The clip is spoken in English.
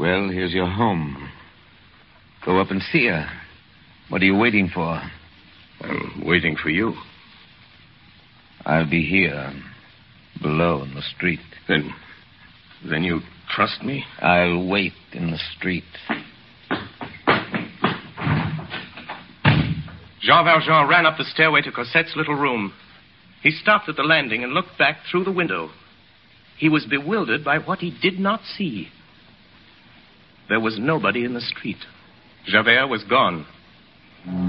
Well, here's your home. Go up and see her. What are you waiting for? I'm waiting for you. I'll be here, below in the street. Then you trust me? I'll wait in the street. Jean Valjean ran up the stairway to Cosette's little room. He stopped at the landing and looked back through the window. He was bewildered by what he did not see. There was nobody in the street. Javert was gone.